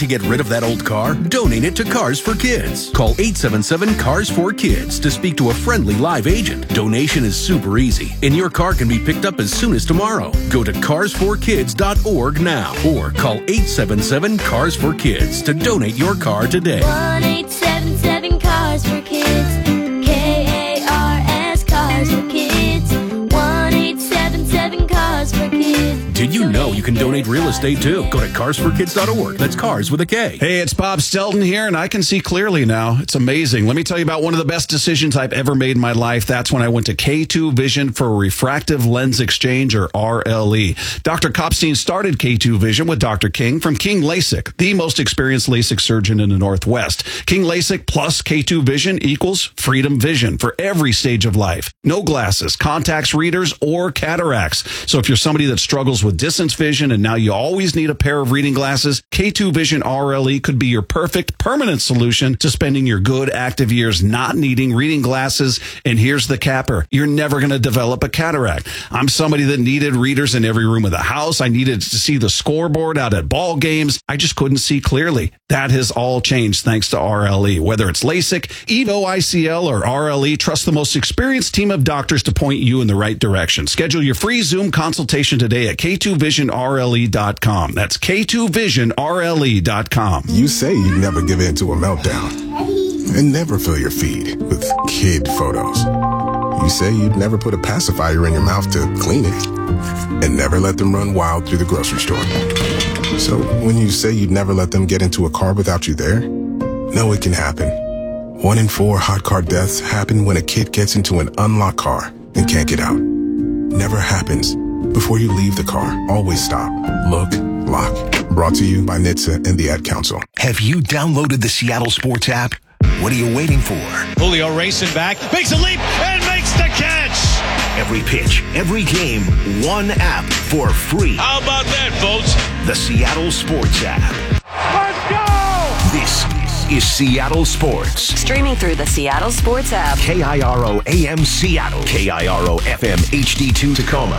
to get rid of that old car? Donate it to Cars for Kids. Call 877-CARS4KIDS to speak to a friendly live agent. Donation is super easy, and your car can be picked up as soon as tomorrow. Go to carsforkids.org now or call 877-CARS4KIDS to donate your car today. 1-877-CARS4KIDS. KARS Cars for Kids. 1-877-CARS4KIDS. Did you know you can donate real estate too? Go to carsforkids.org. That's cars with a K. Hey, it's Bob Stelton here, and I can see clearly now. It's amazing. Let me tell you about one of the best decisions I've ever made in my life. That's when I went to K2 Vision for Refractive Lens Exchange, or RLE. Dr. Kopstein started K2 Vision with Dr. King from King LASIK, the most experienced LASIK surgeon in the Northwest. King LASIK plus K2 Vision equals freedom vision for every stage of life. No glasses, contacts, readers, or cataracts. So if you're somebody that struggles with distance vision and now you always need a pair of reading glasses, K2 Vision RLE could be your perfect permanent solution to spending your good active years not needing reading glasses. And here's the capper. You're never going to develop a cataract. I'm somebody that needed readers in every room of the house. I needed to see the scoreboard out at ball games. I just couldn't see clearly. That has all changed thanks to RLE. Whether it's LASIK, EVO ICL, or RLE, trust the most experienced team of doctors to point you in the right direction. Schedule your free Zoom consultation today at K2VisionRLE.com. That's K2VisionRLE.com. You say you'd never give in to a meltdown and never fill your feed with kid photos. You say you'd never put a pacifier in your mouth to clean it and never let them run wild through the grocery store. So when you say you'd never let them get into a car without you there, no, it can happen. 1 in 4 hot car deaths happen when a kid gets into an unlocked car and can't get out. Never happens. Before you leave the car, always stop, look, lock. Brought to you by NHTSA and the Ad Council. Have you downloaded the Seattle Sports app? What are you waiting for? Julio racing back, makes a leap, and makes the catch. Every pitch, every game, one app for free. How about that, folks? The Seattle Sports app. Let's go! This is Seattle Sports. Streaming through the Seattle Sports app. KIRO AM Seattle. KIRO FM HD2 Tacoma.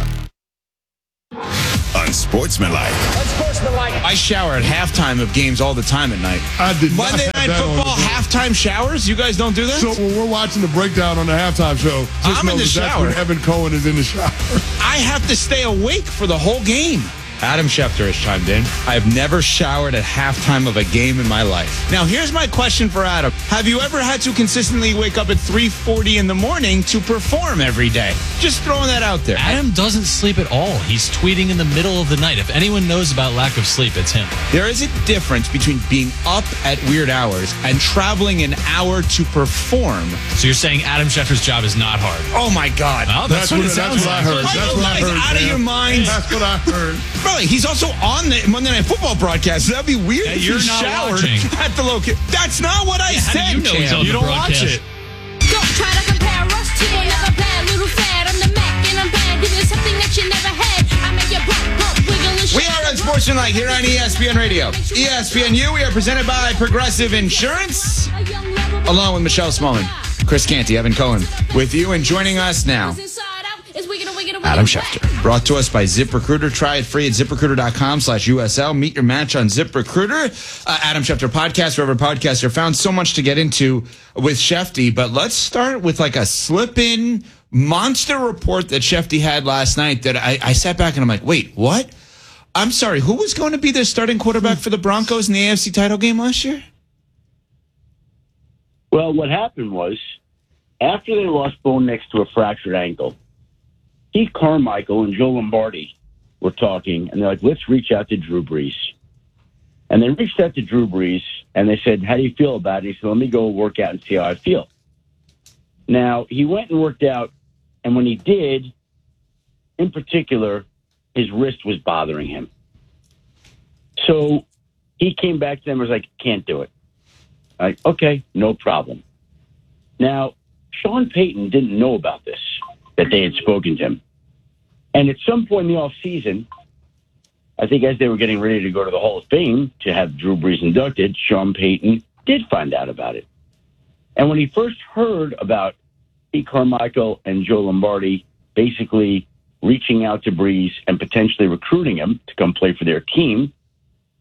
Unsportsmanlike. I shower at halftime of games all the time at night. I did not Monday have Night that Football on the halftime showers? You guys don't do that? So when we're watching the breakdown on the halftime show, just I'm know in the that shower. That's when Evan Cohen is in the shower. I have to stay awake for the whole game. Adam Schefter has chimed in. I have never showered at halftime of a game in my life. Now, here's my question for Adam. Have you ever had to consistently wake up at 3:40 in the morning to perform every day? Just throwing that out there. Adam doesn't sleep at all. He's tweeting in the middle of the night. If anyone knows about lack of sleep, it's him. There is a difference between being up at weird hours and traveling an hour to perform. So you're saying Adam Schefter's job is not hard? Oh, my God. Well, that's what it sounds what I like. heard. Are That's you what I guys heard. out of your minds? That's what I heard. Bro, he's also on the Monday Night Football broadcast. That'd be weird Yeah, if you're he not showered watching. at the location. That's not what I How do said, you know he's Cam. on You the don't watch broadcast? it. Don't try to compare us to another bad little fad. I'm the Mac and I'm bad. Give you something that you never had. I make your bump, wiggle and We are Unsportsmanlike here on ESPN Radio. ESPNU, we are presented by Progressive Insurance, along with Michelle Smallman, Chris Canty, Evan Cohen, with you, and joining us now, Adam Schefter. Brought to us by ZipRecruiter. Try it free at ZipRecruiter.com/USL. Meet your match on ZipRecruiter. Adam Schefter podcast, wherever podcasts are found. So much to get into with Shefty, but let's start with like a slip-in monster report that Shefty had last night that I sat back and I'm like, wait, what? I'm sorry, who was going to be the starting quarterback for the Broncos in the AFC title game last year? Well, what happened was, after they lost Bo Nix to a fractured ankle, Pete Carmichael and Joe Lombardi were talking, and they're like, let's reach out to Drew Brees. And they reached out to Drew Brees, and they said, how do you feel about it? He said, let me go work out and see how I feel. Now, he went and worked out, and when he did, in particular, his wrist was bothering him. So he came back to them and was like, can't do it. Like, okay, no problem. Now, Sean Payton didn't know about this, that they had spoken to him. And at some point in the offseason, I think as they were getting ready to go to the Hall of Fame to have Drew Brees inducted, Sean Payton did find out about it. And when he first heard about Pete Carmichael and Joe Lombardi basically reaching out to Brees and potentially recruiting him to come play for their team,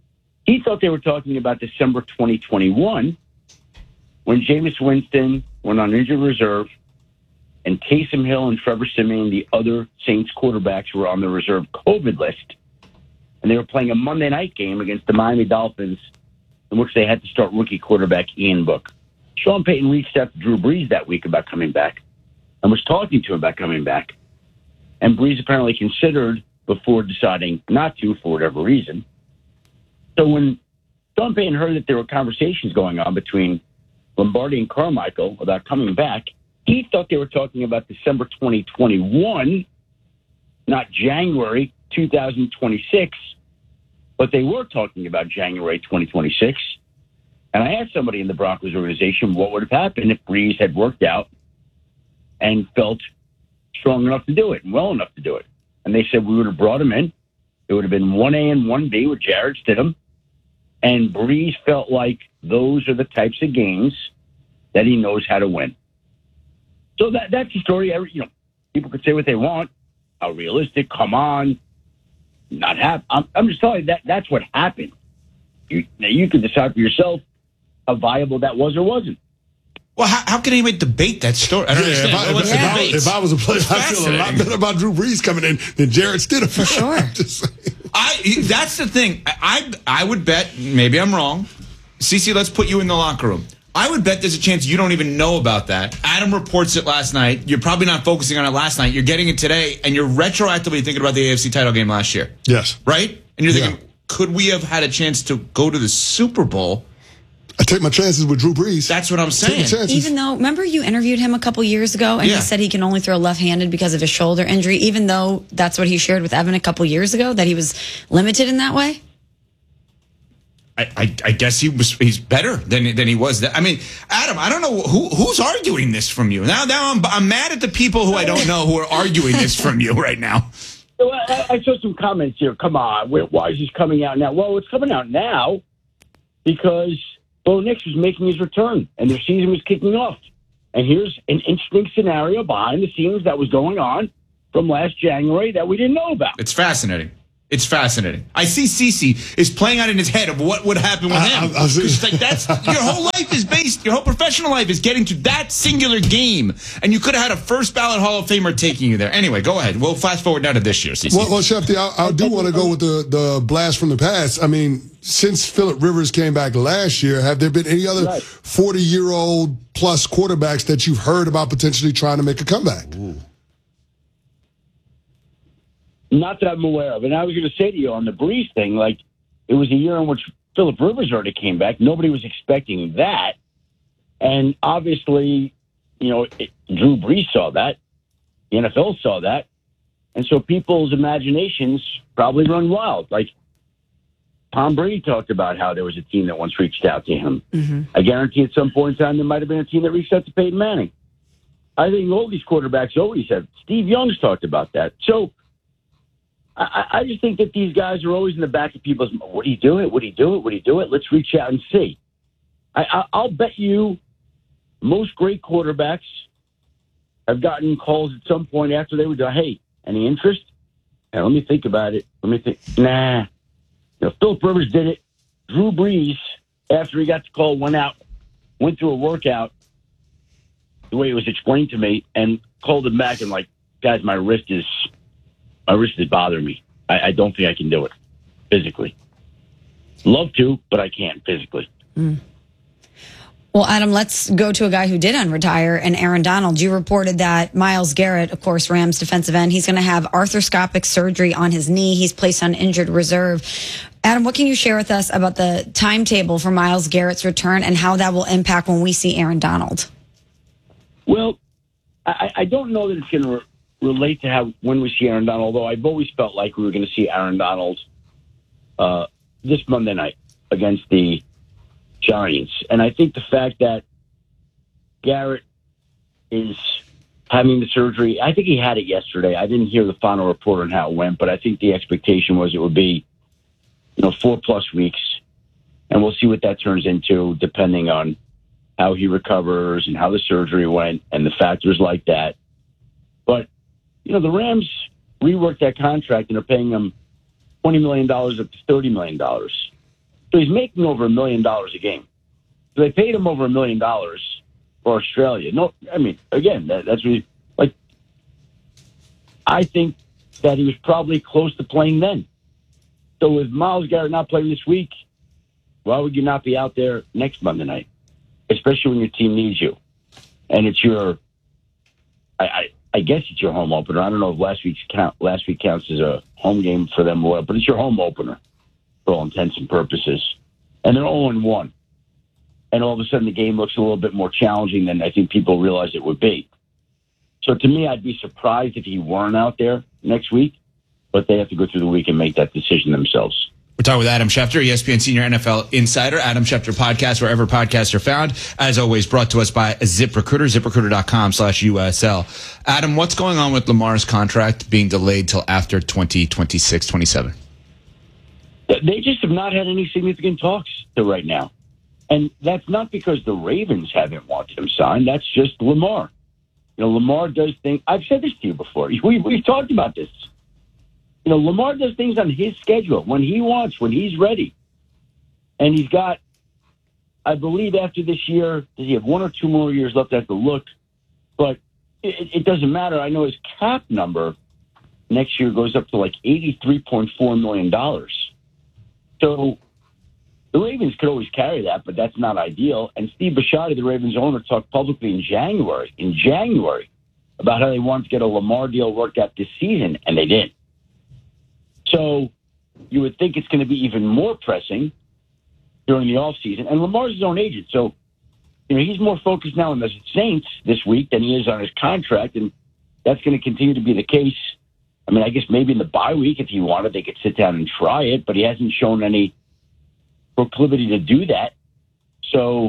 He thought they were talking about December 2021 when Jameis Winston went on injured reserve and Taysom Hill and Trevor Siemian, the other Saints quarterbacks, were on the reserve COVID list. And they were playing a Monday night game against the Miami Dolphins in which they had to start rookie quarterback Ian Book. Sean Payton reached out to Drew Brees that week about coming back and was talking to him about coming back. And Brees apparently considered before deciding not to for whatever reason. So when Sean Payton heard that there were conversations going on between Lombardi and Carmichael about coming back, he thought they were talking about December 2021, not January 2026, but they were talking about January 2026. And I asked somebody in the Broncos organization what would have happened if Brees had worked out and felt strong enough to do it and well enough to do it. And they said we would have brought him in. It would have been 1A and 1B with Jarrett Stidham. And Brees felt like those are the types of games that he knows how to win. So that's the story. People could say what they want. How realistic? Come on. Not happen. I'm just telling you that's what happened. You can decide for yourself how viable that was or wasn't. Well, how can anybody debate that story? I don't understand. If I was a player, I feel a lot better about Drew Brees coming in than Jarrett Stidham. For sure. That's the thing. I would bet, maybe I'm wrong. Cece, let's put you in the locker room. I would bet there's a chance you don't even know about that. Adam reports it last night. You're probably not focusing on it last night. You're getting it today, and you're retroactively thinking about the AFC title game last year. Yes. Right? And you're thinking, could we have had a chance to go to the Super Bowl? I take my chances with Drew Brees. That's what I'm saying. Even though, remember you interviewed him a couple years ago, and he said he can only throw left-handed because of his shoulder injury, even though that's what he shared with Evan a couple years ago, that he was limited in that way? I guess he's better than he was. I mean, Adam, I don't know who's arguing this from you. Now I'm mad at the people who I don't know who are arguing this from you right now. So I saw some comments here. Come on, why is this coming out now? Well, it's coming out now because Bo Nix was making his return and their season was kicking off. And here's an interesting scenario behind the scenes that was going on from last January that we didn't know about. It's fascinating. It's fascinating. I see Cece is playing out in his head of what would happen with him. Because like that's your whole life is based. Your whole professional life is getting to that singular game, and you could have had a first ballot Hall of Famer taking you there. Anyway, go ahead. We'll fast forward now to this year, Cece. Well, Shefty, I do want to go with the blast from the past. I mean, since Phillip Rivers came back last year, have there been any other 40-year-old plus quarterbacks that you've heard about potentially trying to make a comeback? Ooh. Not that I'm aware of. And I was going to say to you on the Brees thing, like, it was a year in which Phillip Rivers already came back. Nobody was expecting that. And obviously, Drew Brees saw that. The NFL saw that. And so people's imaginations probably run wild. Like, Tom Brady talked about how there was a team that once reached out to him. Mm-hmm. I guarantee at some point in time there might have been a team that reached out to Peyton Manning. I think all these quarterbacks always have. Steve Young's talked about that. So, I just think that these guys are always in the back of people's mind. Would he do it? Would he do it? Would he do it? Let's reach out and see. I'll bet you most great quarterbacks have gotten calls at some point after they were done. Hey, any interest? Hey, let me think about it. Nah. Phillip Rivers did it. Drew Brees, after he got the call, went through a workout the way it was explained to me and called him back and like, guys, my wrist is bothering me. I don't think I can do it physically. Love to, but I can't physically. Mm. Well, Adam, let's go to a guy who did unretire, and Aaron Donald. You reported that Myles Garrett, of course, Rams defensive end, he's going to have arthroscopic surgery on his knee. He's placed on injured reserve. Adam, what can you share with us about the timetable for Myles Garrett's return and how that will impact when we see Aaron Donald? Well, I don't know that it's going to relate to when we see Aaron Donald, although I've always felt like we were going to see Aaron Donald this Monday night against the Giants. And I think the fact that Garrett is having the surgery, I think he had it yesterday. I didn't hear the final report on how it went, but I think the expectation was it would be 4+ weeks, and we'll see what that turns into depending on how he recovers and how the surgery went and the factors like that. But the Rams reworked that contract and are paying him $20 million up to $30 million. So So he's making over $1 million a game. So they paid him over $1 million for Australia. No, I mean, again, that's what he, like, I think that he was probably close to playing then. So with Myles Garrett not playing this week, why would you not be out there next Monday night? Especially when your team needs you. And it's your, I guess it's your home opener. I don't know if last week counts as a home game for them or what, but it's your home opener for all intents and purposes. And they're 0-1. And all of a sudden the game looks a little bit more challenging than I think people realize it would be. So to me, I'd be surprised if he weren't out there next week, but they have to go through the week and make that decision themselves. We're talking with Adam Schefter, ESPN Senior NFL Insider. Adam Schefter Podcast, wherever podcasts are found. As always, brought to us by ZipRecruiter, ZipRecruiter.com/USL. Adam, what's going on with Lamar's contract being delayed till after 2026-27? They just have not had any significant talks to right now. And that's not because the Ravens haven't wanted him signed. That's just Lamar. You know, Lamar does things. I've said this to you before. We've talked about this. You know, Lamar does things on his schedule when he wants, when he's ready. And he's got, I believe after this year, does he have 1 or 2 more years left? I have to look. But it doesn't matter. I know his cap number next year goes up to like $83.4 million. So the Ravens could always carry that, but that's not ideal. And Steve Bisciotti, the Ravens owner, talked publicly in January, about how they wanted to get a Lamar deal worked out this season, and they didn't. So you would think it's going to be even more pressing during the offseason. And Lamar's his own agent, so you know he's more focused now on the Saints this week than he is on his contract, and that's going to continue to be the case. I mean, I guess maybe in the bye week, if he wanted, they could sit down and try it, but he hasn't shown any proclivity to do that. So,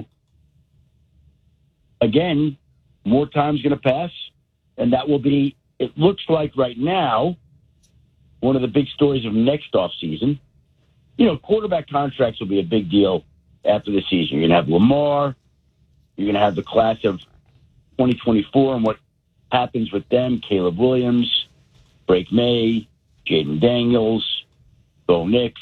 again, more time's going to pass, and that will be, it looks like right now, one of the big stories of next offseason. You know, quarterback contracts will be a big deal after the season. You're going to have Lamar. You're going to have the class of 2024 and what happens with them. Caleb Williams, Drake May, Jaden Daniels, Bo Nix.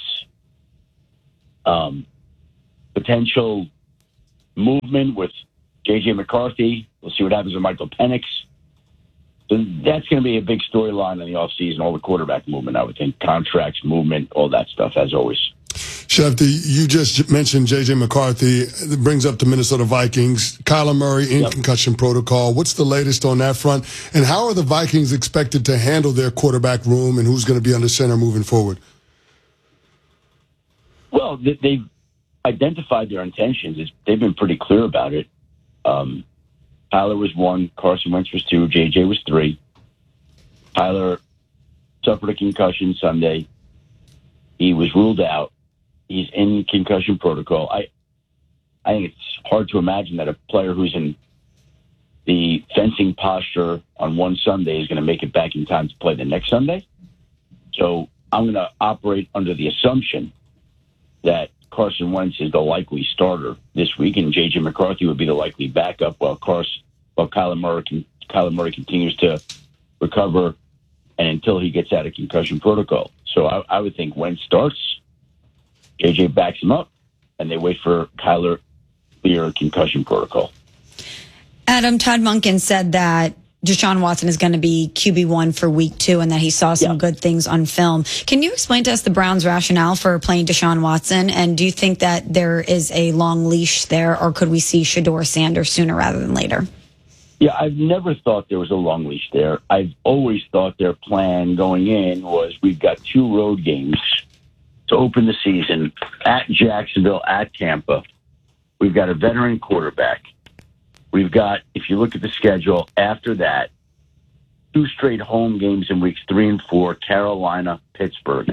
Potential movement with J.J. McCarthy. We'll see what happens with Michael Penix. So that's going to be a big storyline in the offseason, all the quarterback movement, I would think. Contracts, movement, all that stuff, as always. Schefter, you just mentioned J.J. McCarthy. It brings up the Minnesota Vikings. Kyler Murray in concussion protocol. What's the latest on that front? And how are the Vikings expected to handle their quarterback room, and who's going to be under center moving forward? Well, they've identified their intentions. They've been pretty clear about it. Kyler was 1, Carson Wentz was 2, J.J. was 3. Kyler suffered a concussion Sunday. He was ruled out. He's in concussion protocol. I think it's hard to imagine that a player who's in the fencing posture on one Sunday is going to make it back in time to play the next Sunday. So I'm going to operate under the assumption that Carson Wentz is the likely starter this week, and J.J. McCarthy would be the likely backup while Kyler Murray continues to recover and until he gets out of concussion protocol. So I would think Wentz starts, J.J. backs him up, and they wait for Kyler to clear concussion protocol. Adam, Todd Monken said that Deshaun Watson is going to be QB1 for week 2 and that he saw some good things on film. Can you explain to us the Browns' rationale for playing Deshaun Watson? And do you think that there is a long leash there, or could we see Shedeur Sanders sooner rather than later? Yeah, I've never thought there was a long leash there. I've always thought their plan going in was we've got 2 road games to open the season at Jacksonville, at Tampa. We've got a veteran quarterback. We've got, if you look at the schedule, after that, 2 straight home games in weeks 3 and 4, Carolina, Pittsburgh.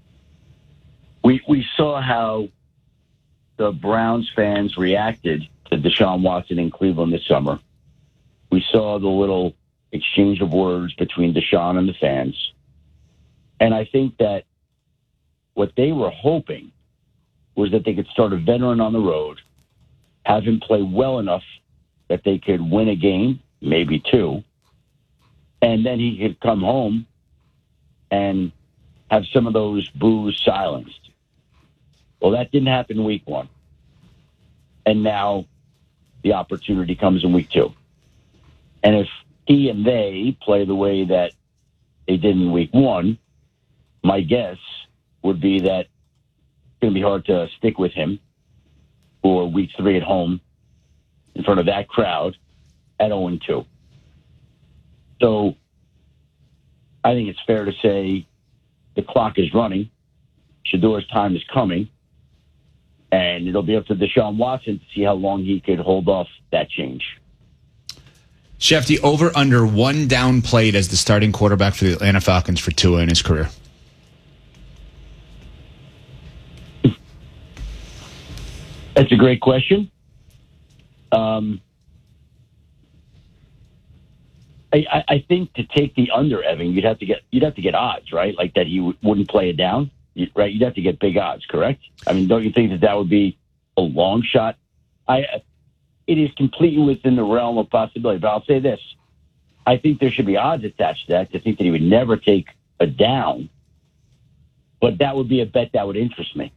We saw how the Browns fans reacted to Deshaun Watson in Cleveland this summer. We saw the little exchange of words between Deshaun and the fans. And I think that what they were hoping was that they could start a veteran on the road, have him play well enough that they could win a game, maybe 2, and then he could come home and have some of those boos silenced. Well, that didn't happen week 1. And now the opportunity comes in week 2. And if he and they play the way that they did in week 1, my guess would be that it's going to be hard to stick with him for week 3 at home in front of that crowd at 0-2. So I think it's fair to say the clock is running. Shador's time is coming. And it'll be up to Deshaun Watson to see how long he could hold off that change. Shefty, over under 1 down played as the starting quarterback for the Atlanta Falcons for Tua in his career. That's a great question. I think to take the under, Evan, you'd have to get odds, right? Like that he wouldn't play it down, right? You'd have to get big odds, correct? I mean, don't you think that would be a long shot? It is completely within the realm of possibility. But I'll say this: I think there should be odds attached to that. To think that he would never take a down, but that would be a bet that would interest me.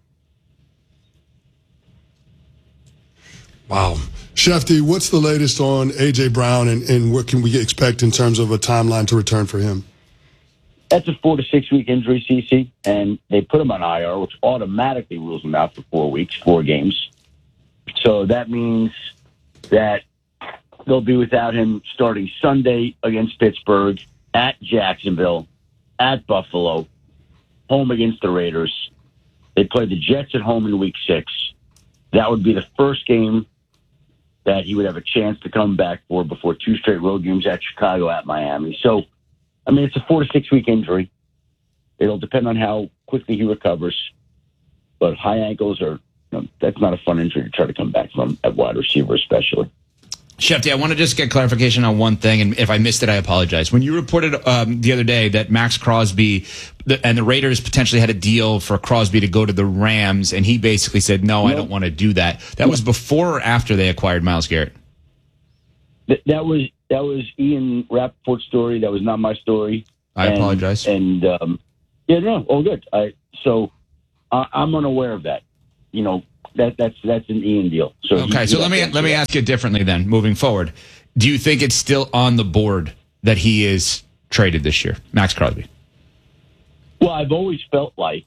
Wow. Shefty, what's the latest on A.J. Brown and what can we expect in terms of a timeline to return for him? That's a 4 to 6 week injury, CC, and they put him on IR, which automatically rules him out for 4 weeks, 4 games. So that means that they'll be without him starting Sunday against Pittsburgh, at Jacksonville, at Buffalo, home against the Raiders. They play the Jets at home in week 6. That would be the first game that he would have a chance to come back for before 2 straight road games at Chicago, at Miami. So, I mean, it's a 4 to 6 week injury. It'll depend on how quickly he recovers. But high ankles that's not a fun injury to try to come back from at wide receiver, especially. Shefty, I want to just get clarification on one thing, and if I missed it, I apologize. When you reported the other day that Max Crosby and the Raiders potentially had a deal for Crosby to go to the Rams, and he basically said, no, I don't want to do that. That was before or after they acquired Myles Garrett? That was Ian Rappaport's story. That was not my story. I apologize. And, all good. I'm unaware of that. You know, that's an Ian deal. So okay, so let me ask you differently then, moving forward. Do you think it's still on the board that he is traded this year, Max Crosby? Well, I've always felt like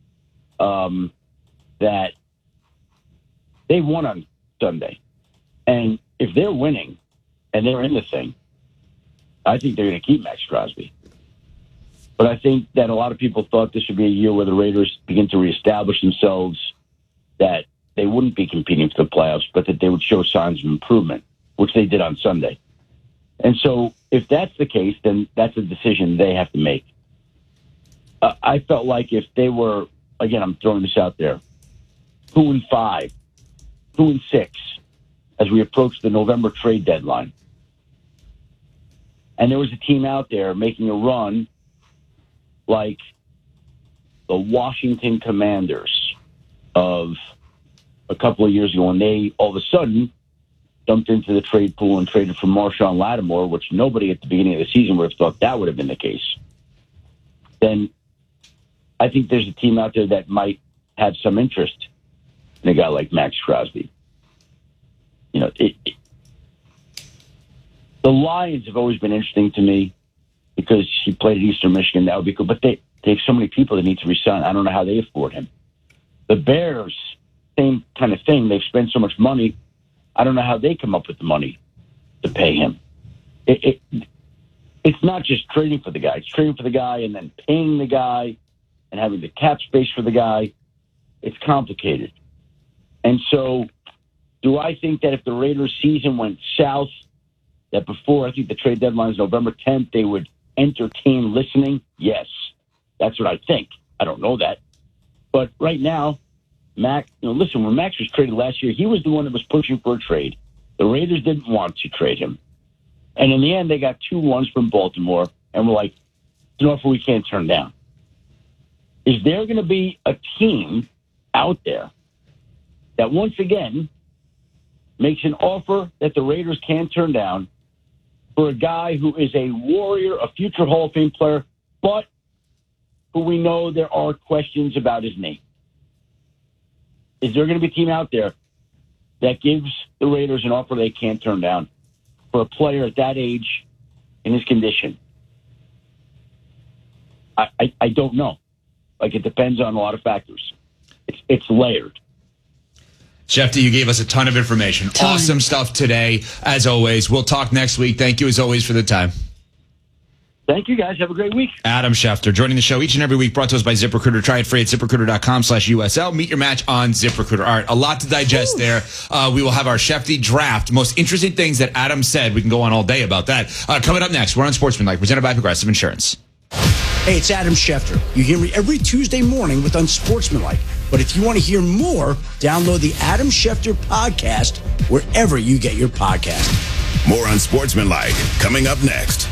that they won on Sunday. And if they're winning and they're in the thing, I think they're going to keep Max Crosby. But I think that a lot of people thought this would be a year where the Raiders begin to reestablish themselves, that they wouldn't be competing for the playoffs, but that they would show signs of improvement, which they did on Sunday. And so if that's the case, then that's a decision they have to make. I felt like if they were, again, I'm throwing this out there, 2-5, 2-6, as we approach the November trade deadline, and there was a team out there making a run like the Washington Commanders of a couple of years ago, when they all of a sudden dumped into the trade pool and traded for Marshawn Lattimore, which nobody at the beginning of the season would have thought that would have been the case, then I think there's a team out there that might have some interest in a guy like Max Crosby. You know, the Lions have always been interesting to me because he played at Eastern Michigan. That would be cool. But they have so many people that need to resign. I don't know how they afford him. The Bears, same kind of thing. They've spent so much money. I don't know how they come up with the money to pay him. It's not just trading for the guy. It's trading for the guy and then paying the guy and having the cap space for the guy. It's complicated. And so do I think that if the Raiders season went south, that before, I think the trade deadline is November 10th, they would entertain listening? Yes. That's what I think. I don't know that. But right now, Max, listen, when Max was traded last year, he was the one that was pushing for a trade. The Raiders didn't want to trade him. And in the end, they got 2-1s from Baltimore, and we're like, it's an offer we can't turn down. Is there going to be a team out there that once again makes an offer that the Raiders can't turn down for a guy who is a warrior, a future Hall of Fame player, but who we know there are questions about his name? is there going to be a team out there that gives the Raiders an offer they can't turn down for a player at that age in his condition? I don't know. Like, it depends on a lot of factors. It's layered. Shefty, you gave us a ton of information. Awesome stuff today, as always. We'll talk next week. Thank you, as always, for the time. Thank you, guys. Have a great week. Adam Schefter joining the show each and every week, brought to us by ZipRecruiter. Try it free at ZipRecruiter.com/USL. Meet your match on ZipRecruiter. All right, a lot to digest there. We will have our Shefty draft. Most interesting things that Adam said. We can go on all day about that. Coming up next, we're on Sportsmanlike, presented by Progressive Insurance. Hey, it's Adam Schefter. You hear me every Tuesday morning with Unsportsmanlike. But if you want to hear more, download the Adam Schefter podcast wherever you get your podcast. More Unsportsmanlike coming up next.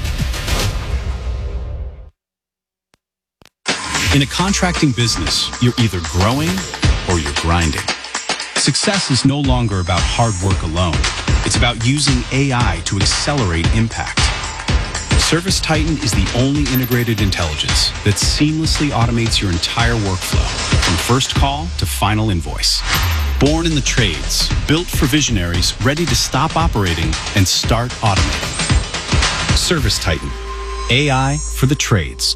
In a contracting business, you're either growing or you're grinding. Success is no longer about hard work alone. It's about using AI to accelerate impact. ServiceTitan is the only integrated intelligence that seamlessly automates your entire workflow, from first call to final invoice. Born in the trades, built for visionaries ready to stop operating and start automating. ServiceTitan, AI for the trades.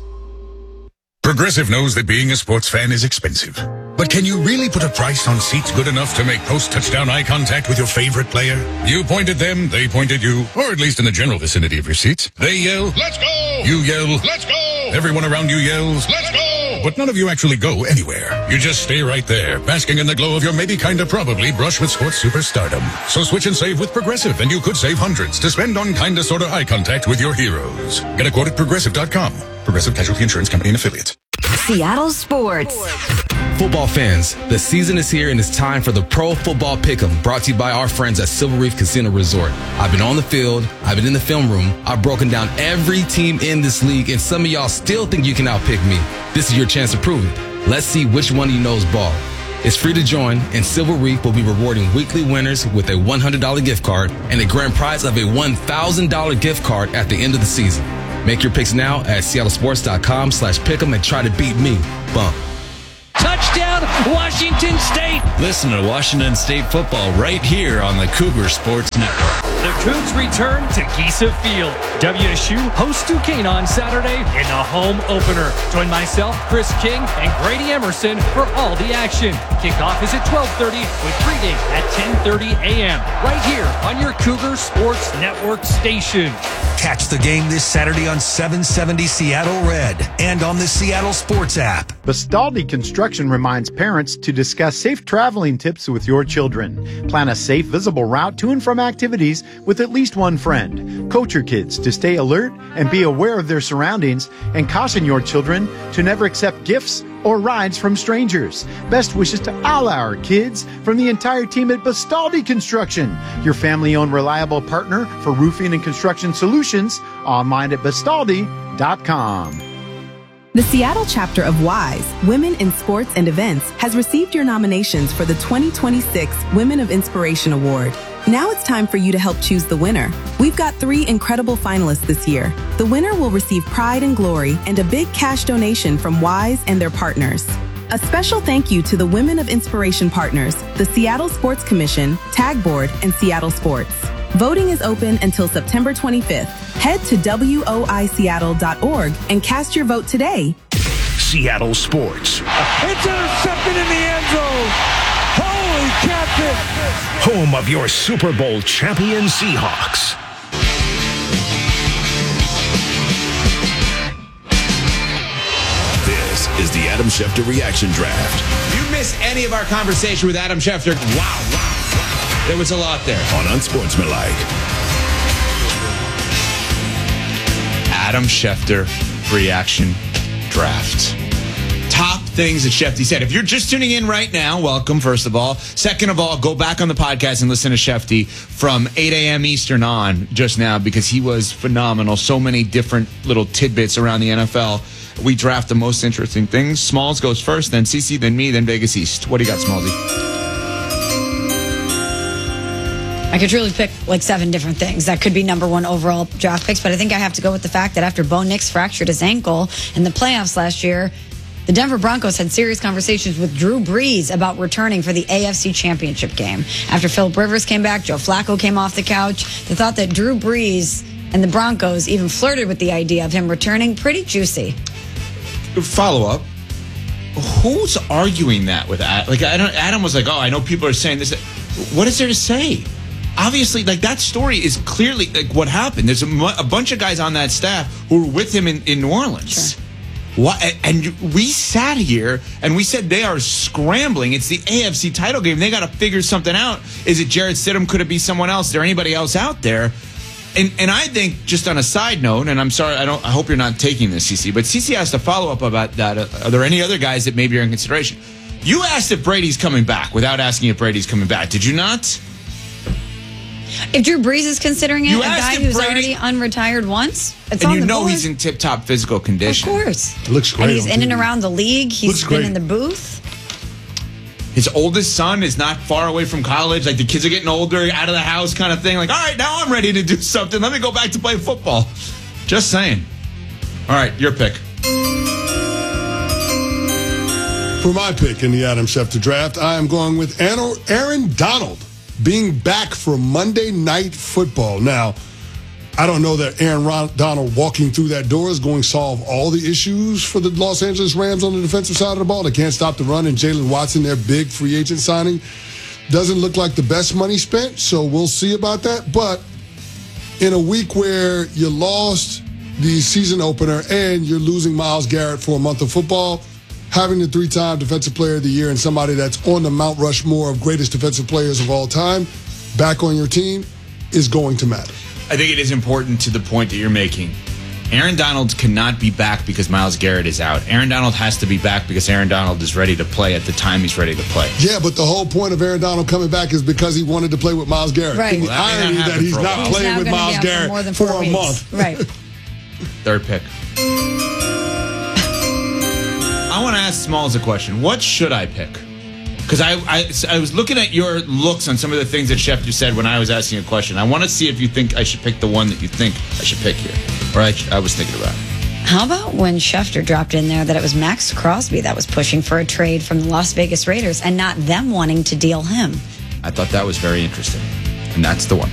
Progressive knows that being a sports fan is expensive. But can you really put a price on seats good enough to make post-touchdown eye contact with your favorite player? You point at them, they point at you, or at least in the general vicinity of your seats. They yell, "Let's go!" You yell, "Let's go!" Everyone around you yells, "Let's go!" But none of you actually go anywhere. You just stay right there, basking in the glow of your maybe kinda probably brush with sports superstardom. So switch and save with Progressive, and you could save hundreds to spend on kinda sorta eye contact with your heroes. Get a quote at Progressive.com. Progressive Casualty Insurance Company and Affiliates. Seattle Sports. Football fans, the season is here and it's time for the Pro Football Pick'em, brought to you by our friends at Silver Reef Casino Resort. I've been on the field, I've been in the film room, I've broken down every team in this league, and some of y'all still think you can outpick me. This is your chance to prove it. Let's see which one of you knows ball. It's free to join, and Silver Reef will be rewarding weekly winners with a $100 gift card and a grand prize of a $1,000 gift card at the end of the season. Make your picks now at seattlesports.com/pick'em and try to beat me. Bump. Touchdown, Washington State. Listen to Washington State football right here on the Cougar Sports Network. The Cougs return to Giesa Field. WSU hosts Duquesne on Saturday in the home opener. Join myself, Chris King, and Grady Emerson for all the action. Kickoff is at 12:30 with pregame at 10:30 a.m. right here on your Cougar Sports Network station. Catch the game this Saturday on 770 Seattle Red and on the Seattle Sports app. Bastaldi Construction reminds parents to discuss safe traveling tips with your children. Plan a safe, visible route to and from activities with at least one friend. Coach your kids to stay alert and be aware of their surroundings, and caution your children to never accept gifts or rides from strangers. Best wishes to all our kids from the entire team at Bastaldi Construction, your family-owned reliable partner for roofing and construction solutions, online at Bastaldi.com. The Seattle chapter of WISE, Women in Sports and Events, has received your nominations for the 2026 Women of Inspiration Award. Now it's time for you to help choose the winner. We've got 3 incredible finalists this year. The winner will receive pride and glory and a big cash donation from WISE and their partners. A special thank you to the Women of Inspiration partners, the Seattle Sports Commission, Tag Board, and Seattle Sports. Voting is open until September 25th. Head to woiseattle.org and cast your vote today. Seattle Sports. It's intercepted in the end zone. Holy catfish. Home of your Super Bowl champion Seahawks. This is the Adam Schefter Reaction Draft. If you miss any of our conversation with Adam Schefter, wow. There was a lot there. On Unsportsmanlike. Adam Schefter Reaction Draft. Top things that Shefty said. If you're just tuning in right now, welcome, first of all. Second of all, go back on the podcast and listen to Shefty from 8 a.m. Eastern on just now, because he was phenomenal. So many different little tidbits around the NFL. We draft the most interesting things. Smalls goes first, then CC, then me, then Vegas East. What do you got, Smallsy? I could truly pick like 7 different things that could be number 1 overall draft picks, but I think I have to go with the fact that after Bo Nix fractured his ankle in the playoffs last year, The Denver Broncos had serious conversations with Drew Brees about returning for the AFC Championship game. After Phillip Rivers came back, Joe Flacco came off the couch. The thought that Drew Brees and the Broncos even flirted with the idea of him returning, pretty juicy. Follow up. Who's arguing that with Adam? Like, Adam was like, "Oh, I know people are saying this." What is there to say? Obviously, like, that story is clearly like what happened. There's a bunch of guys on that staff who were with him in New Orleans. Sure. What? And we sat here and we said they are scrambling. It's the AFC title game. They got to figure something out. Is it Jarrett Stidham? Could it be someone else? Is there anybody else out there? And I think, just on a side note, and I'm sorry, I hope you're not taking this, CC, but CC has to follow up about that. Are there any other guys that maybe are in consideration? You asked if Brady's coming back without asking if Brady's coming back. Did you not? If Drew Brees is considering it, You a asked guy if who's Brady- already unretired once, it's And on you the know board. he's in tip-top physical condition. Of course. It looks great. And he's on in and TV. around the league. He's Looks been great. in the booth. His oldest son is not far away from college. Like, the kids are getting older, out of the house kind of thing. Like, all right, now I'm ready to do something. Let me go back to play football. Just saying. All right, your pick. For my pick in the Adam Schefter draft, I am going with Aaron Donald being back for Monday Night Football. Now, I don't know that Aaron Donald walking through that door is going to solve all the issues for the Los Angeles Rams on the defensive side of the ball. They can't stop the run, and Jalen Watson, their big free agent signing, doesn't look like the best money spent, so we'll see about that. But in a week where you lost the season opener and you're losing Myles Garrett for a month of football, having the 3-time Defensive Player of the Year and somebody that's on the Mount Rushmore of greatest defensive players of all time back on your team is going to matter. I think it is important to the point that you're making. Aaron Donald cannot be back because Myles Garrett is out. Aaron Donald has to be back because Aaron Donald is ready to play at the time he's ready to play. Yeah, but the whole point of Aaron Donald coming back is because he wanted to play with Myles Garrett. Right. And the Well, that may not irony that happen he's for a not while. playing He's with now gonna Myles be out for Garrett more than for 4 a weeks. month. Right. Third pick. I want to ask Smalls a question. What should I pick? Because I was looking at your looks on some of the things that Schefter said when I was asking a question. I want to see if you think I should pick the one that you think I should pick here. Or I was thinking about. How about when Schefter dropped in there that it was Max Crosby that was pushing for a trade from the Las Vegas Raiders and not them wanting to deal him? I thought that was very interesting. And that's the one.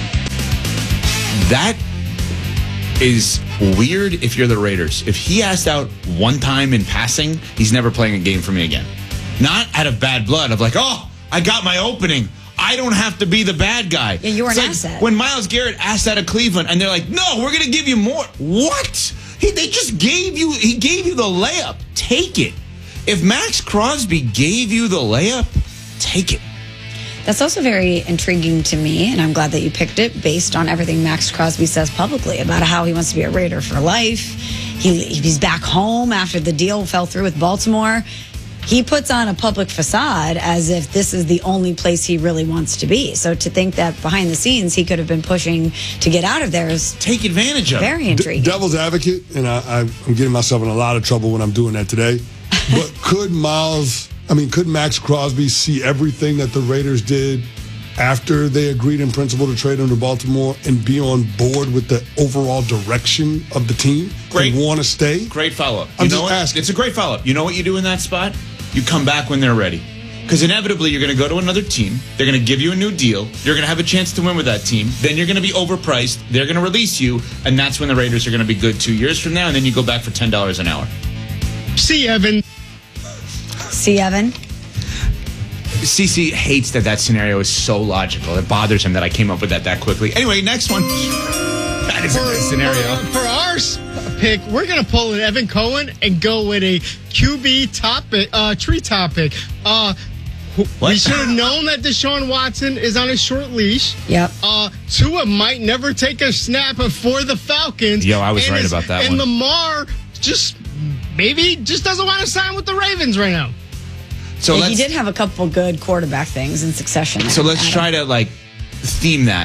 That is weird if you're the Raiders. If he asked out one time in passing, he's never playing a game for me again. Not out of bad blood of like, oh, I got my opening. I don't have to be the bad guy. Yeah, you were It's an like asset. when Myles Garrett asked out of Cleveland and they're like, no, we're going to give you more. What? They just gave you, he gave you the layup. Take it. If Max Crosby gave you the layup, take it. That's also very intriguing to me, and I'm glad that you picked it based on everything Max Crosby says publicly about how he wants to be a Raider for life. He's back home after the deal fell through with Baltimore. He puts on a public facade as if this is the only place he really wants to be. So to think that behind the scenes he could have been pushing to get out of there is take advantage of very intriguing. Devil's advocate, and I'm getting myself in a lot of trouble when I'm doing that today. But could Max Crosby see everything that the Raiders did after they agreed in principle to trade him to Baltimore and be on board with the overall direction of the team? Great. And want to stay? Great follow-up. I'm You just know what? asking. It's a great follow-up. You know what you do in that spot? You come back when they're ready. Because inevitably you're going to go to another team. They're going to give you a new deal. You're going to have a chance to win with that team. Then you're going to be overpriced. They're going to release you. And that's when the Raiders are going to be good 2 years from now. And then you go back for $10 an hour. See, Evan. See, Evan? CC hates that scenario is so logical. It bothers him that I came up with that quickly. Anyway, next one. That is a good scenario. For our pick, we're going to pull an Evan Cohen and go with a QB tree topic. We should have known that Deshaun Watson is on a short leash. Yep. Tua might never take a snap for the Falcons. Yo, I was right about that and one. And Lamar maybe doesn't want to sign with the Ravens right now. So he did have a couple good quarterback things in succession. So let's try to theme that.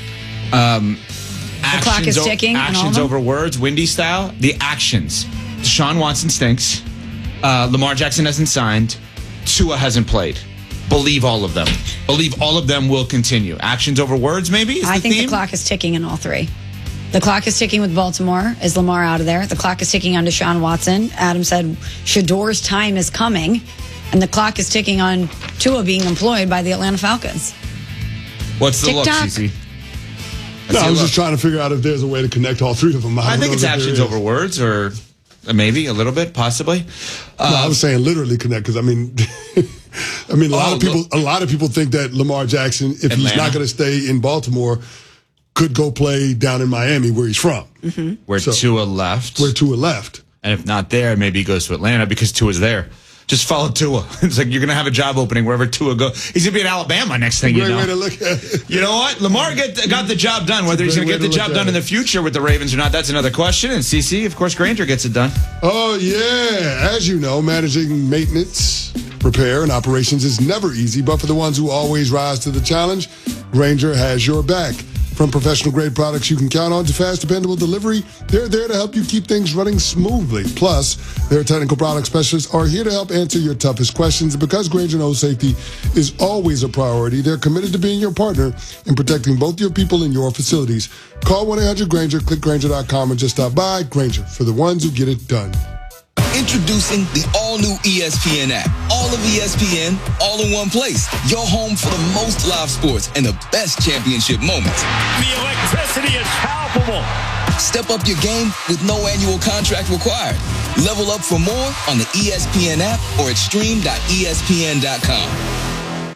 The clock is ticking. Actions over words, Windy style. The actions. Deshaun Watson stinks. Lamar Jackson hasn't signed. Tua hasn't played. Believe all of them. Believe all of them will continue. Actions over words, maybe? I think the clock is ticking in all three. The clock is ticking with Baltimore. Is Lamar out of there? The clock is ticking on Deshaun Watson. Adam said Shador's time is coming. And the clock is ticking on Tua being employed by the Atlanta Falcons. What's the look, TikTok. CC? No, I was just trying to figure out if there's a way to connect all three of them. I think it's actions over words, or maybe a little bit, possibly. No, I was saying literally connect because I mean, a lot of people think that Lamar Jackson, if he's not going to stay in Baltimore, could go play down in Miami where he's from. Mm-hmm. Where Tua left. And if not there, maybe he goes to Atlanta because Tua's there. Just follow Tua. It's like you're going to have a job opening wherever Tua goes. He's going to be in Alabama next thing you know. Great way to look at it. You know what? Lamar got the job done. Whether he's going to get the job done in the future with the Ravens or not, that's another question. And CC, of course, Granger gets it done. Oh, yeah. As you know, managing maintenance, repair, and operations is never easy. But for the ones who always rise to the challenge, Granger has your back. From professional-grade products you can count on to fast, dependable delivery, they're there to help you keep things running smoothly. Plus, their technical product specialists are here to help answer your toughest questions. And because Granger knows safety is always a priority, they're committed to being your partner in protecting both your people and your facilities. Call 1-800-GRANGER, click Granger.com, and just stop by. Granger, for the ones who get it done. Introducing the all-new ESPN app. All of ESPN, all in one place. Your home for the most live sports and the best championship moments. The electricity is palpable. Step up your game with no annual contract required. Level up for more on the ESPN app or at stream.espn.com.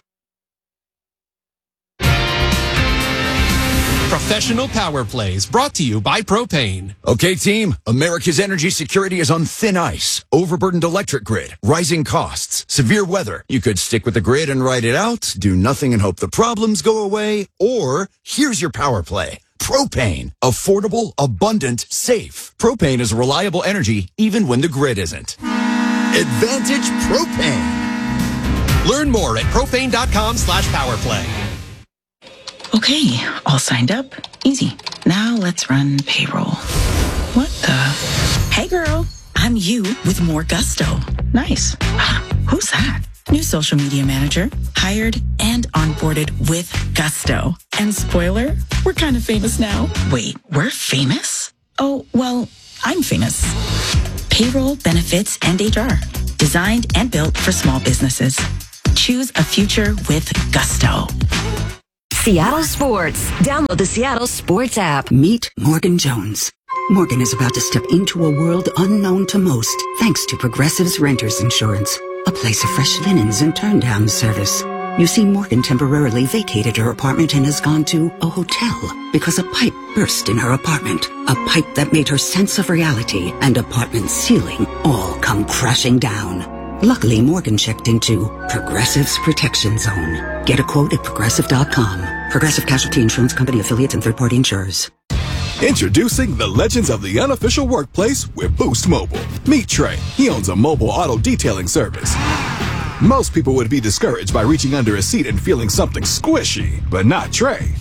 Professional Power Plays, brought to you by Propane. Okay, team, America's energy security is on thin ice. Overburdened electric grid, rising costs, severe weather. You could stick with the grid and ride it out, do nothing and hope the problems go away, or here's your power play. Propane. Affordable, abundant, safe. Propane is reliable energy even when the grid isn't. Advantage Propane. Learn more at propane.com/powerplay. Okay, all signed up. Easy. Now let's run payroll. What the? Hey girl, I'm you with more gusto. Nice. Who's that? New social media manager, hired and onboarded with gusto. And spoiler, we're kind of famous now. Wait, we're famous? Oh, well, I'm famous. Payroll, benefits, and HR. Designed and built for small businesses. Choose a future with gusto. Seattle Sports. Download the Seattle Sports app. Meet Morgan Jones. Morgan is about to step into a world unknown to most, thanks to Progressive's Renters Insurance, a place of fresh linens and turn-down service. You see, Morgan temporarily vacated her apartment and has gone to a hotel because a pipe burst in her apartment. A pipe that made her sense of reality and apartment ceiling all come crashing down. Luckily, Morgan checked into Progressive's Protection Zone. Get a quote at Progressive.com. Progressive Casualty Insurance Company affiliates and third-party insurers. Introducing the legends of the unofficial workplace with Boost Mobile. Meet Trey. He owns a mobile auto detailing service. Most people would be discouraged by reaching under a seat and feeling something squishy, but not Trey.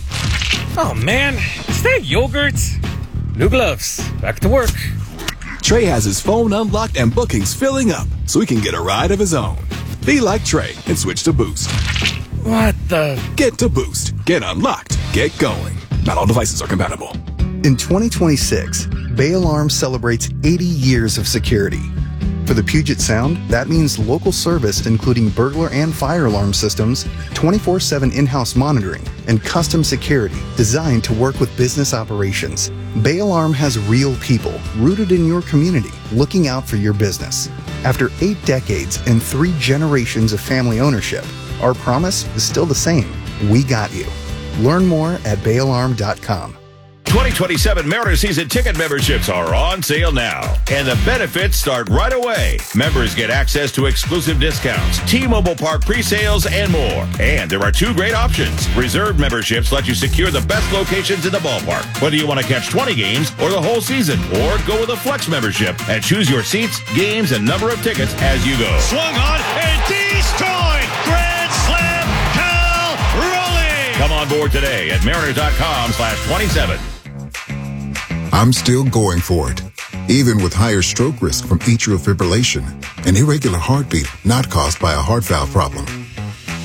Oh man, is that yogurt? New gloves. Back to work. Trey has his phone unlocked and bookings filling up, so he can get a ride of his own. Be like Trey and switch to Boost. What the? Get to Boost. Get unlocked. Get going. Not all devices are compatible. In 2026, Bay Alarm celebrates 80 years of security. For the Puget Sound, that means local service including burglar and fire alarm systems, 24/7 in-house monitoring, and custom security designed to work with business operations. Bay Alarm has real people rooted in your community looking out for your business. After 8 decades and 3 generations of family ownership, our promise is still the same. We got you. Learn more at bayalarm.com. 2027 Mariners season ticket memberships are on sale now, and the benefits start right away. Members get access to exclusive discounts, T-Mobile Park pre-sales, and more. And there are 2 great options. Reserve memberships let you secure the best locations in the ballpark, whether you want to catch 20 games or the whole season, or go with a flex membership and choose your seats, games, and number of tickets as you go. Swung on and destroyed. Grand slam. Cal Raleigh. Come on board today at mariners.com/27. I'm still going for it, even with higher stroke risk from atrial fibrillation, an irregular heartbeat not caused by a heart valve problem.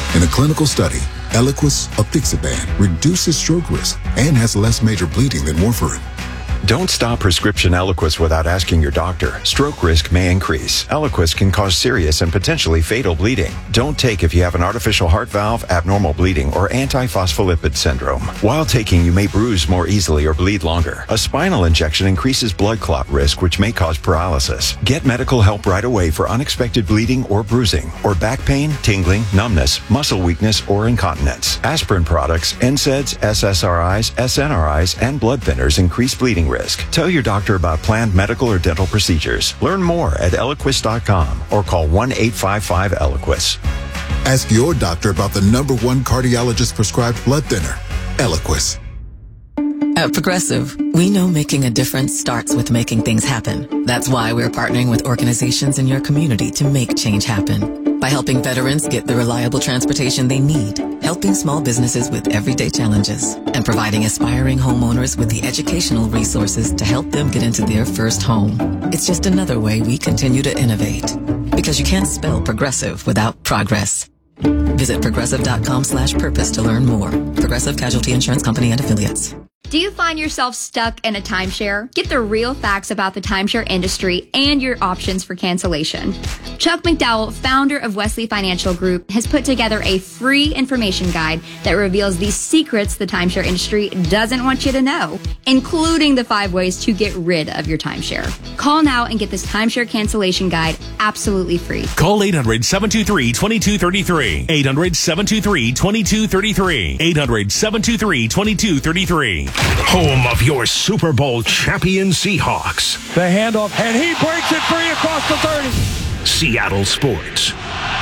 In a clinical study, Eliquis, apixaban, reduces stroke risk and has less major bleeding than warfarin. Don't stop prescription Eliquis without asking your doctor. Stroke risk may increase. Eliquis can cause serious and potentially fatal bleeding. Don't take if you have an artificial heart valve, abnormal bleeding, or antiphospholipid syndrome. While taking, you may bruise more easily or bleed longer. A spinal injection increases blood clot risk, which may cause paralysis. Get medical help right away for unexpected bleeding or bruising, or back pain, tingling, numbness, muscle weakness, or incontinence. Aspirin products, NSAIDs, SSRIs, SNRIs, and blood thinners increase bleeding risk. Tell your doctor about planned medical or dental procedures. Learn more at Eliquis.com or call 1-855-ELIQUIS. Ask your doctor about the #1 cardiologist prescribed blood thinner, Eliquis. At Progressive, we know making a difference starts with making things happen. That's why we're partnering with organizations in your community to make change happen. By helping veterans get the reliable transportation they need, helping small businesses with everyday challenges, and providing aspiring homeowners with the educational resources to help them get into their first home. It's just another way we continue to innovate. Because you can't spell progressive without progress. Visit progressive.com/purpose to learn more. Progressive Casualty Insurance Company and Affiliates. Do you find yourself stuck in a timeshare? Get the real facts about the timeshare industry and your options for cancellation. Chuck McDowell, founder of Wesley Financial Group, has put together a free information guide that reveals the secrets the timeshare industry doesn't want you to know, including the 5 ways to get rid of your timeshare. Call now and get this timeshare cancellation guide absolutely free. Call 800-723-2233. 800-723-2233. 800-723-2233. Home of your Super Bowl champion Seahawks. The handoff, and he breaks it free across the 30. Seattle Sports.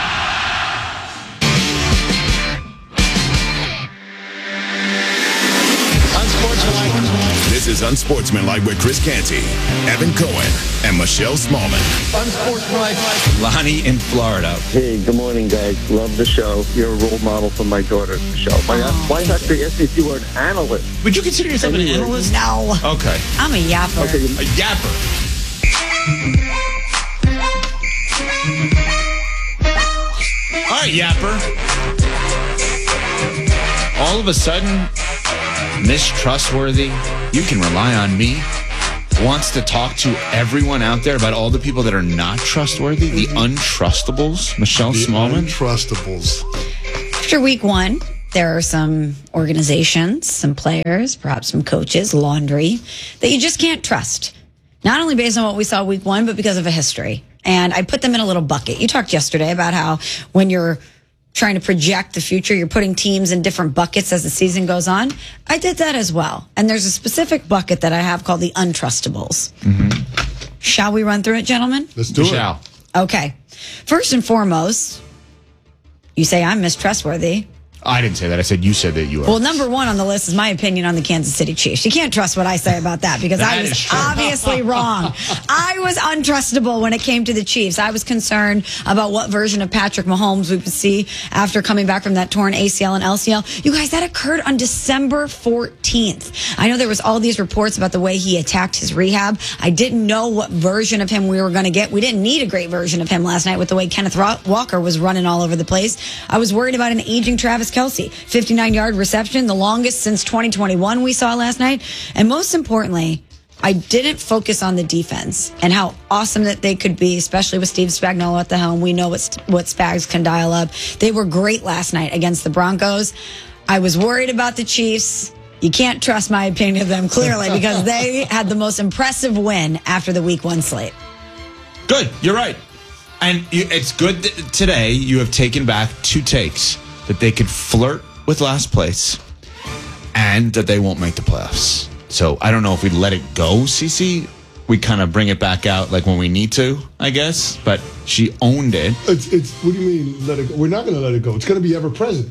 This is Unsportsmanlike with Chris Canty, Evan Cohen, and Michelle Smallman. Unsportsmanlike. Lonnie in Florida. Hey, good morning, guys. Love the show. You're a role model for my daughter, Michelle. My wife actually asked me if you were an analyst. Would you consider yourself an analyst? No. Okay. I'm a yapper. Okay. A yapper. All right, yapper. All of a sudden, mistrustworthy, you can rely on me, wants to talk to everyone out there about all the people that are not trustworthy, the untrustables, Michelle Smallman. Untrustables. After week 1, there are some organizations, some players, perhaps some coaches, laundry, that you just can't trust. Not only based on what we saw week 1, but because of a history. And I put them in a little bucket. You talked yesterday about how when you're trying to project the future, you're putting teams in different buckets as the season goes on. I did that as well. And there's a specific bucket that I have called the untrustables. Mm-hmm. Shall we run through it, gentlemen? Let's do it. Okay. First and foremost, you say I'm mistrustworthy. I didn't say that. I said you said that you are. Well, number 1 on the list is my opinion on the Kansas City Chiefs. You can't trust what I say about that because I was obviously wrong. I was untrustable when it came to the Chiefs. I was concerned about what version of Patrick Mahomes we would see after coming back from that torn ACL and LCL. You guys, that occurred on December 14th. I know there was all these reports about the way he attacked his rehab. I didn't know what version of him we were going to get. We didn't need a great version of him last night with the way Kenneth Walker was running all over the place. I was worried about an aging Travis Kelce. 59-yard reception, the longest since 2021 we saw last night. And most importantly, I didn't focus on the defense and how awesome that they could be, especially with Steve Spagnuolo at the helm. We know what Spags can dial up. They were great last night against the Broncos. I was worried about the Chiefs. You can't trust my opinion of them, clearly, because they had the most impressive win after the week 1 slate. Good. You're right. And it's good that today you have taken back 2 takes. That they could flirt with last place and that they won't make the playoffs. So I don't know if we let it go, Cece. We kind of bring it back out like when we need to, I guess. But she owned it. It's what do you mean let it go? We're not going to let it go. It's going to be ever present.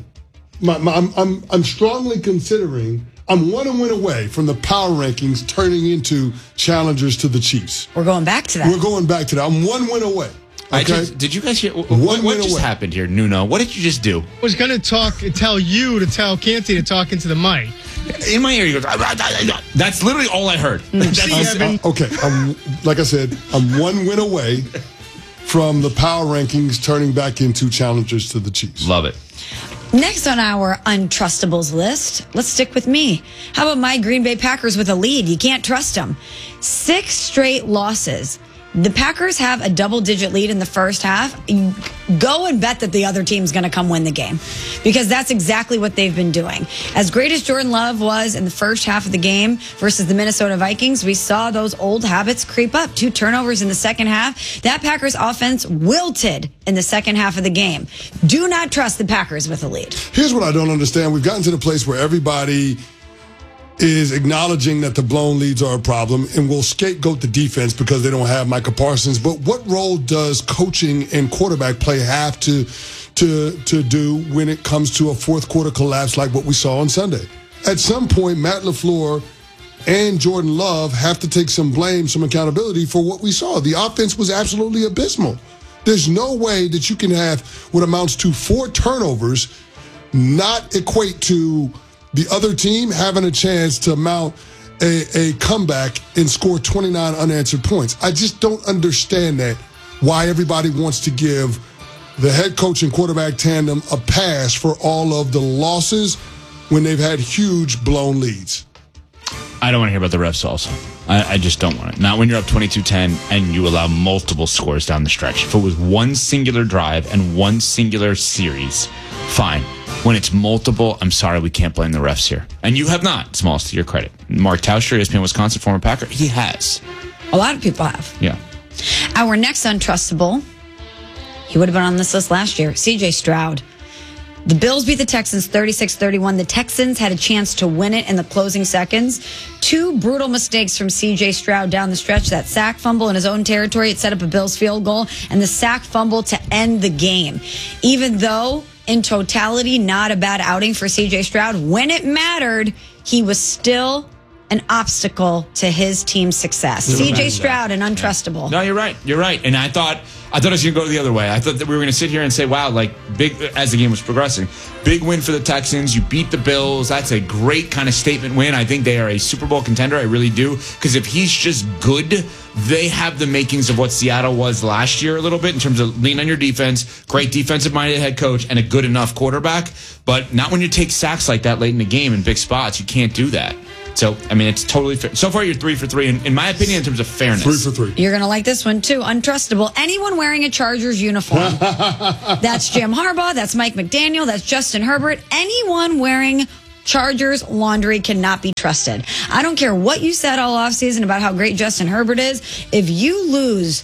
I'm strongly considering. I'm 1 win away from the power rankings turning into challengers to the Chiefs. We're going back to that. We're going back to that. I'm 1 win away. Okay. Did you guys hear what just happened here, Nuno? What did you just do? I was going to tell Canty to talk into the mic. In my ear, he goes, that's literally all I heard. Okay, like I said, I'm 1 win away from the power rankings turning back into challengers to the Chiefs. Love it. Next on our Untrustables list, let's stick with me. How about my Green Bay Packers with a lead? You can't trust them. 6 straight losses. The Packers have a double-digit lead in the first half. Go and bet that the other team's going to come win the game, because that's exactly what they've been doing. As great as Jordan Love was in the first half of the game versus the Minnesota Vikings, we saw those old habits creep up. 2 turnovers in the second half. That Packers offense wilted in the second half of the game. Do not trust the Packers with a lead. Here's what I don't understand. We've gotten to the place where everybody is acknowledging that the blown leads are a problem and will scapegoat the defense because they don't have Micah Parsons. But what role does coaching and quarterback play have to do when it comes to a fourth quarter collapse like what we saw on Sunday? At some point, Matt LaFleur and Jordan Love have to take some blame, some accountability for what we saw. The offense was absolutely abysmal. There's no way that you can have what amounts to 4 turnovers not equate to the other team having a chance to mount a comeback and score 29 unanswered points. I just don't understand that, why everybody wants to give the head coach and quarterback tandem a pass for all of the losses when they've had huge blown leads. I don't want to hear about the refs also. I just don't want it. Not when you're up 22-10 and you allow multiple scores down the stretch. If it was one singular drive and one singular series, fine. When it's multiple, I'm sorry, we can't blame the refs here. And you have not, Smalls, to your credit. Mark Tauscher, ESPN Wisconsin, former Packer, he has. A lot of people have. Yeah. Our next untrustable, he would have been on this list last year, C.J. Stroud. The Bills beat the Texans 36-31. The Texans had a chance to win it in the closing seconds. 2 brutal mistakes from C.J. Stroud down the stretch. That sack fumble in his own territory, it set up a Bills field goal, and the sack fumble to end the game. Even though, in totality, not a bad outing for C.J. Stroud, when it mattered, he was still an obstacle to his team's success. C.J. Stroud, an untrustable. Yeah. No, you're right. You're right. And I thought it was going to go the other way. I thought that we were going to sit here and say, wow, like big, as the game was progressing, big win for the Texans. You beat the Bills. That's a great kind of statement win. I think they are a Super Bowl contender. I really do. Because if he's just good, they have the makings of what Seattle was last year a little bit in terms of lean on your defense, great defensive-minded head coach, and a good enough quarterback. But not when you take sacks like that late in the game in big spots. You can't do that. So, I mean, it's totally fair. So far, you're 3 for 3, in my opinion, in terms of fairness. 3 for 3. You're going to like this one, too. Untrustable. Anyone wearing a Chargers uniform. That's Jim Harbaugh. That's Mike McDaniel. That's Justin Herbert. Anyone wearing Chargers laundry cannot be trusted. I don't care what you said all offseason about how great Justin Herbert is. If you lose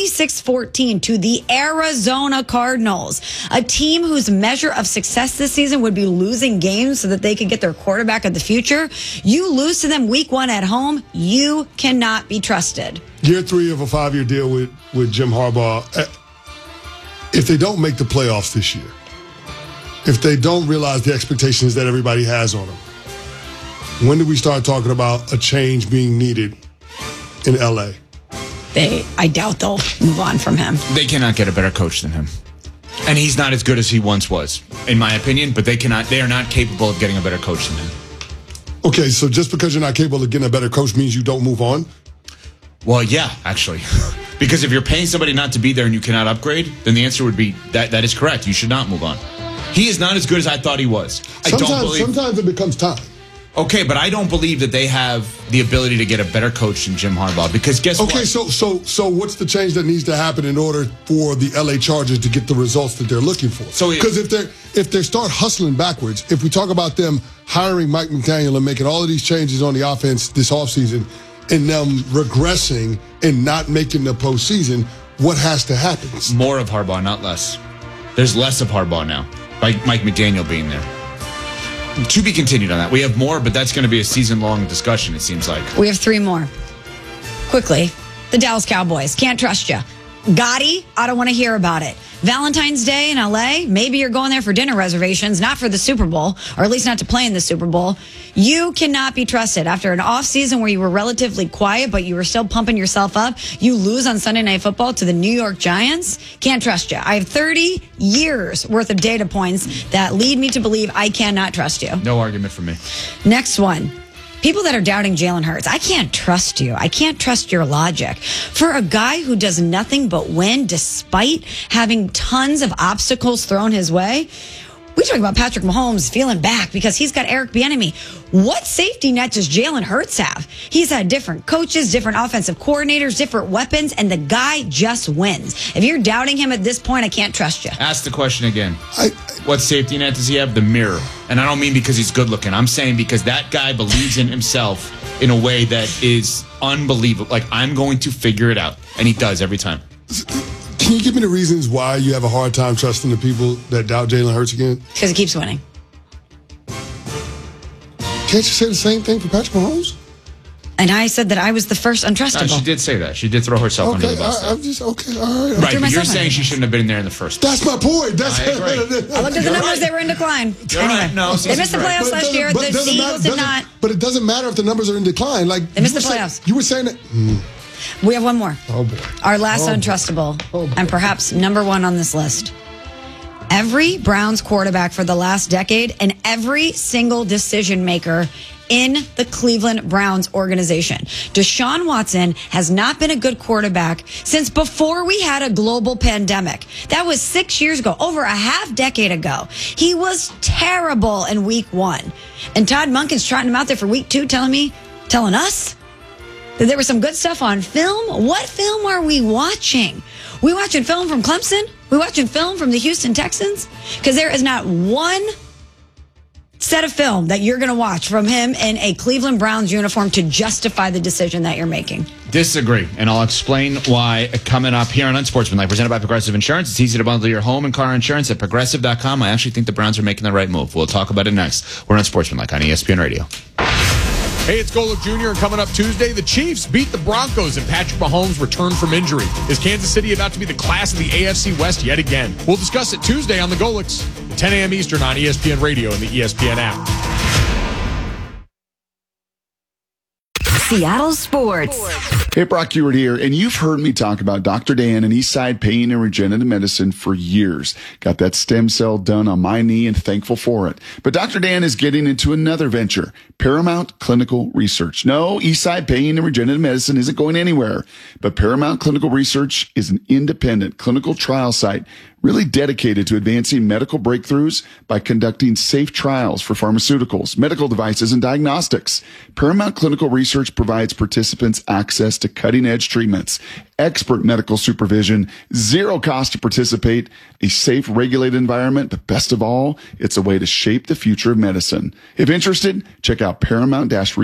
26-14 to the Arizona Cardinals, a team whose measure of success this season would be losing games so that they could get their quarterback of the future, you lose to them week 1 at home, you cannot be trusted. Year 3 of a 5-year deal with Jim Harbaugh. If they don't make the playoffs this year, if they don't realize the expectations that everybody has on them, when do we start talking about a change being needed in L.A.? I doubt they'll move on from him. They cannot get a better coach than him. And he's not as good as he once was, in my opinion, but they are not capable of getting a better coach than him. Okay, so just because you're not capable of getting a better coach means you don't move on? Well, yeah, actually. Because if you're paying somebody not to be there and you cannot upgrade, then the answer would be that is correct. You should not move on. He is not as good as I thought he was. Sometimes it becomes time. Okay, but I don't believe that they have the ability to get a better coach than Jim Harbaugh. Because guess what? Okay, so what's the change that needs to happen in order for the LA Chargers to get the results that they're looking for? Because if they start hustling backwards, if we talk about them hiring Mike McDaniel and making all of these changes on the offense this offseason and them regressing and not making the postseason, what has to happen? More of Harbaugh, not less. There's less of Harbaugh now, by Mike McDaniel being there. To be continued on that. We have more, but that's going to be a season-long discussion, it seems like. We have 3 more. Quickly, the Dallas Cowboys. Can't trust you. Gotti, I don't want to hear about it. Valentine's Day in L.A., maybe you're going there for dinner reservations, not for the Super Bowl, or at least not to play in the Super Bowl. You cannot be trusted. After an offseason where you were relatively quiet, but you were still pumping yourself up, you lose on Sunday Night Football to the New York Giants. Can't trust you. I have 30 years worth of data points that lead me to believe I cannot trust you. No argument from me. Next one. People that are doubting Jalen Hurts, I can't trust you. I can't trust your logic. For a guy who does nothing but win despite having tons of obstacles thrown his way, We talk about Patrick Mahomes feeling back because he's got Eric Bieniemy. What safety net does Jalen Hurts have? He's had different coaches, different offensive coordinators, different weapons, and the guy just wins. If you're doubting him at this point, I can't trust you. Ask the question again. What safety net does he have? The mirror. And I don't mean because he's good looking. I'm saying because that guy believes in himself in a way that is unbelievable. Like, I'm going to figure it out. And he does every time. Can you give me the reasons why you have a hard time trusting the people that doubt Jalen Hurts again? Because he keeps winning. Can't you say the same thing for Patrick Mahomes? And I said that I was the first untrustable. She did say that. She did throw herself under the bus. I'm just, okay, all right. Right, but you're saying she shouldn't have been there in the first place. That's my point. I agree. I looked at the numbers, they were in decline. Right. No, they missed the playoffs last year. The Eagles did not. But it doesn't matter if the numbers are in decline. Like, they missed the playoffs. You were saying that. We have one more. Oh, boy. Our last untrustable, and perhaps number one on this list. Every Browns quarterback for the last decade and every single decision maker in the Cleveland Browns organization. Deshaun Watson has not been a good quarterback since before we had a global pandemic. That was 6 years ago, over a half decade ago. He was terrible in week 1. And Todd Monken's trotting him out there for week 2 telling us that there was some good stuff on film. What film are we watching? We watching film from Clemson? We watching film from the Houston Texans? Because there is not one set of film that you're going to watch from him in a Cleveland Browns uniform to justify the decision that you're making. Disagree, and I'll explain why coming up here on Unsportsmanlike, presented by Progressive Insurance. It's easy to bundle your home and car insurance at Progressive.com. I actually think the Browns are making the right move. We'll talk about it next. We're on Unsportsmanlike on ESPN Radio. Hey, it's Golick Jr. and coming up Tuesday, the Chiefs beat the Broncos and Patrick Mahomes returned from injury. Is Kansas City about to be the class of the AFC West yet again? We'll discuss it Tuesday on the Golicks, 10 a.m. Eastern on ESPN Radio and the ESPN app. Seattle Sports. Hey, Brock Ewart here, and you've heard me talk about Dr. Dan and Eastside Pain and Regenerative Medicine for years. Got that stem cell done on my knee and thankful for it. But Dr. Dan is getting into another venture, Paramount Clinical Research. No, Eastside Pain and Regenerative Medicine isn't going anywhere, but Paramount Clinical Research is an independent clinical trial site really dedicated to advancing medical breakthroughs by conducting safe trials for pharmaceuticals, medical devices, and diagnostics. Paramount Clinical Research provides participants access to cutting-edge treatments, expert medical supervision, zero cost to participate, a safe, regulated environment, but best of all, it's a way to shape the future of medicine. If interested, check out Paramount-